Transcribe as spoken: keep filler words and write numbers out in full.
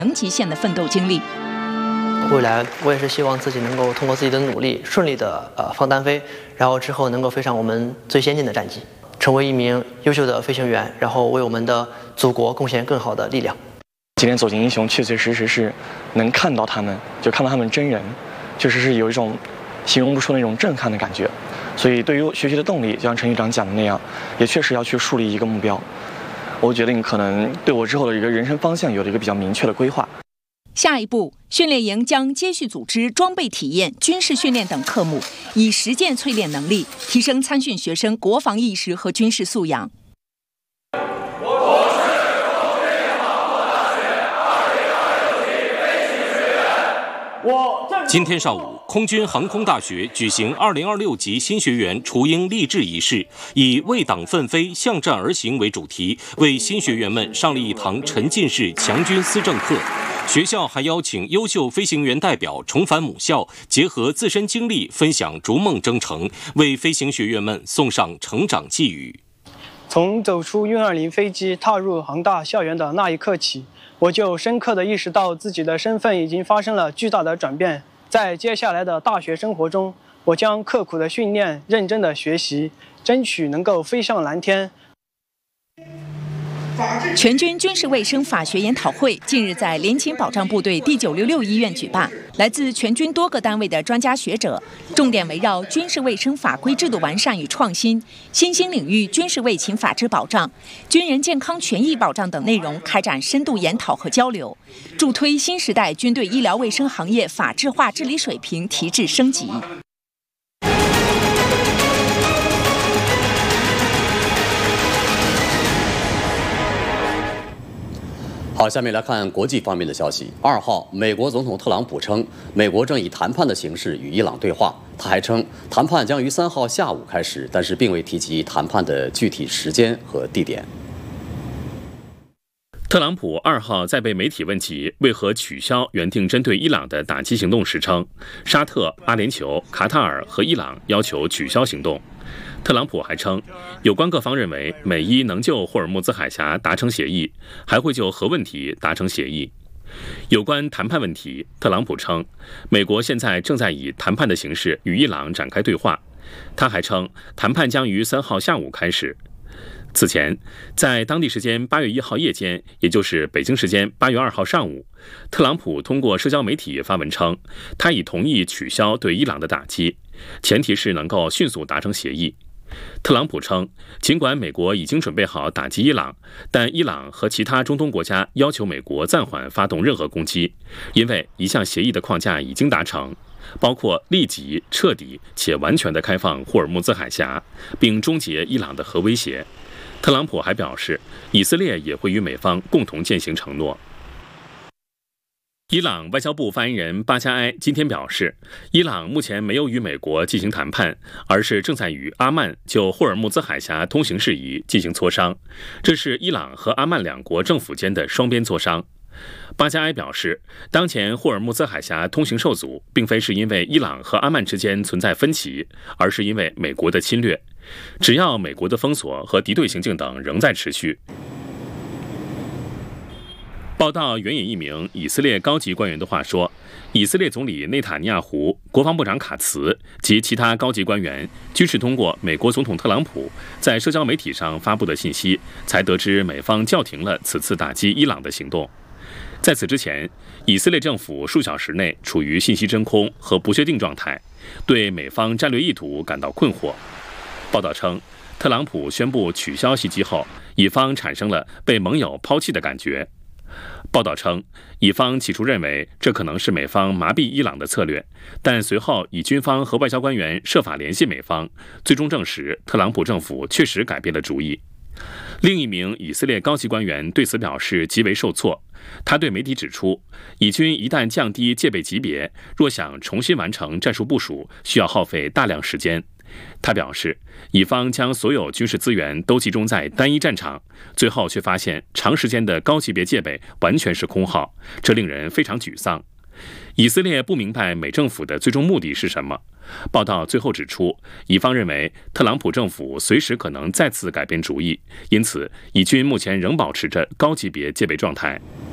层极限的奋斗经历。 未来我也是希望自己能够通过自己的努力，顺利的呃放单飞，然后之后能够飞上我们最先进的战机，成为一名优秀的飞行员，然后为我们的祖国贡献更好的力量。 今天走进英雄，确确实实是能看到他们，就看到他们真人，确实是有一种形容不出那种震撼的感觉。所以对于学习的动力，就像陈局长讲的那样，也确实要去树立一个目标。我决定可能对我之后的一个人生方向有了一个比较明确的规划。 下一步，训练营将接续组织装备体验、军事训练等科目，以实践淬炼能力，提升参训学生国防意识和军事素养。 今天上午，空军航空大学举行二零二六级新学员雏鹰励志仪式，以为党奋飞、向战而行为主题，为新学员们上了一堂沉浸式强军思政课。学校还邀请优秀飞行员代表重返母校，结合自身经历分享逐梦征程，为飞行学员们送上成长寄语。 从走出运二零飞机，踏入航大校园的那一刻起，我就深刻地意识到自己的身份已经发生了巨大的转变。在接下来的大学生活中，我将刻苦的训练，认真的学习，争取能够飞上蓝天。 全军军事卫生法学研讨会近日在联勤保障部队第九六六医院举办，来自全军多个单位的专家学者，重点围绕军事卫生法规制度完善与创新、新兴领域军事卫勤法治保障、军人健康权益保障等内容开展深度研讨和交流，助推新时代军队医疗卫生行业法治化治理水平提质升级。 好，下面来看国际方面的消息。二号，美国总统特朗普称，美国正以谈判的形式与伊朗对话。他还称，谈判将于三号下午开始，但是并未提及谈判的具体时间和地点。 特朗普二号在被媒体问及为何取消原定针对伊朗的打击行动时称，沙特、阿联酋、卡塔尔和伊朗要求取消行动。特朗普还称，有关各方认为美伊能就霍尔木兹海峡达成协议，还会就核问题达成协议。有关谈判问题，特朗普称，美国现在正在以谈判的形式与伊朗展开对话。他还称，谈判将于三号下午开始。此前，在当地时间八月一号夜间，也就是北京时间八月二号上午，特朗普通过社交媒体发文称，他已同意取消对伊朗的打击，前提是能够迅速达成协议。特朗普称，尽管美国已经准备好打击伊朗，但伊朗和其他中东国家要求美国暂缓发动任何攻击，因为一项协议的框架已经达成，包括立即、彻底且完全的开放霍尔木兹海峡，并终结伊朗的核威胁。特朗普还表示，以色列也会与美方共同践行承诺。伊朗外交部发言人巴加埃今天表示，伊朗目前没有与美国进行谈判，而是正在与阿曼就霍尔木兹海峡通行事宜进行磋商，这是伊朗和阿曼两国政府间的双边磋商。巴加埃表示，当前霍尔木兹海峡通行受阻，并非是因为伊朗和阿曼之间存在分歧，而是因为美国的侵略。只要美国的封锁和敌对行径等仍在持续。报道援引一名以色列高级官员的话说，以色列总理内塔尼亚胡、国防部长卡茨及其他高级官员均是通过美国总统特朗普在社交媒体上发布的信息，才得知美方叫停了此次打击伊朗的行动。在此之前，以色列政府数小时内处于信息真空和不确定状态，对美方战略意图感到困惑。报道称，特朗普宣布取消袭击后，以方产生了被盟友抛弃的感觉。报道称，以方起初认为这可能是美方麻痹伊朗的策略，但随后以军方和外交官员设法联系美方，最终证实特朗普政府确实改变了主意。另一名以色列高级官员对此表示极为受挫，他对媒体指出，以军一旦降低戒备级别，若想重新完成战术部署，需要耗费大量时间。他表示，以方将所有军事资源都集中在单一战场，最后却发现长时间的高级别戒备完全是空耗，这令人非常沮丧。以色列不明白美政府的最终目的是什么。报道最后指出，以方认为特朗普政府随时可能再次改变主意，因此以军目前仍保持着高级别戒备状态。